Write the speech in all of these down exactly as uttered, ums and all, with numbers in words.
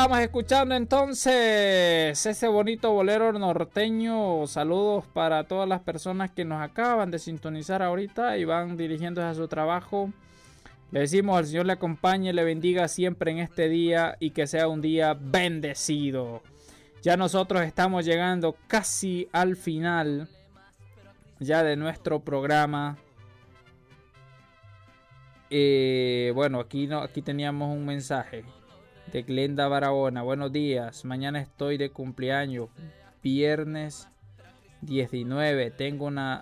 estamos escuchando entonces ese bonito bolero norteño. Saludos para todas las personas que nos acaban de sintonizar ahorita y van dirigiéndose a su trabajo. Le decimos al Señor le acompañe, le bendiga siempre en este día y que sea un día bendecido. Ya nosotros estamos llegando casi al final ya de nuestro programa. Eh, bueno, aquí, no, aquí teníamos un mensaje de Glenda Barahona. Buenos días, mañana estoy de cumpleaños, viernes diecinueve. Tengo una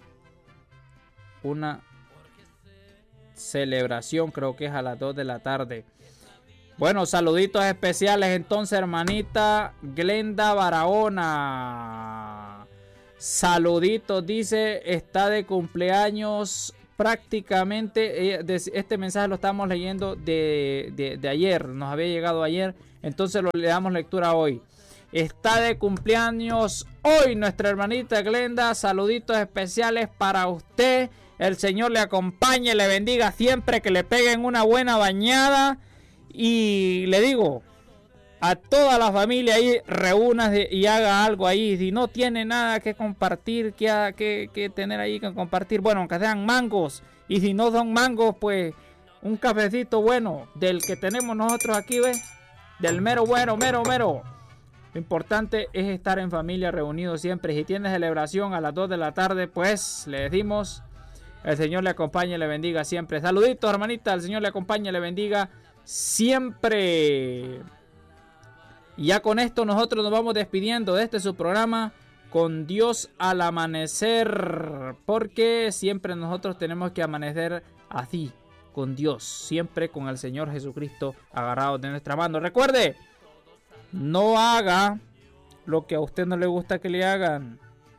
una celebración, creo que es a las dos de la tarde. Bueno, saluditos especiales entonces, hermanita Glenda Barahona. Saluditos, dice, está de cumpleaños prácticamente. Este mensaje lo estamos leyendo de, de, de ayer, nos había llegado ayer, entonces lo, le damos lectura hoy. Está de cumpleaños hoy nuestra hermanita Glenda. Saluditos especiales para usted. El Señor le acompañe, le bendiga siempre, que le peguen una buena bañada. Y le digo a toda la familia ahí, reúnase y haga algo ahí. Si no tiene nada que compartir, que, que, que tener ahí que compartir, bueno, aunque sean mangos. Y si no son mangos, pues un cafecito bueno del que tenemos nosotros aquí, ¿ves? Del mero bueno, mero, mero. Lo importante es estar en familia reunidos siempre. Si tiene celebración a las dos de la tarde, pues le decimos, el Señor le acompañe, le bendiga siempre. Saluditos, hermanita, el Señor le acompañe, le bendiga siempre. Y ya con esto nosotros nos vamos despidiendo de este su programa, Con Dios al Amanecer, porque siempre nosotros tenemos que amanecer así, con Dios, siempre con el Señor Jesucristo agarrado de nuestra mano. Recuerde, no haga lo que a usted no le gusta que le hagan.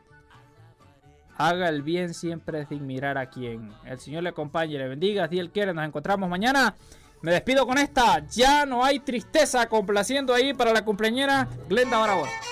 Haga el bien siempre sin mirar a quién. El Señor le acompañe y le bendiga. Si Él quiere, nos encontramos mañana. Me despido con esta. Ya no hay tristeza, complaciendo ahí para la cumpleañera Glenda Barahona.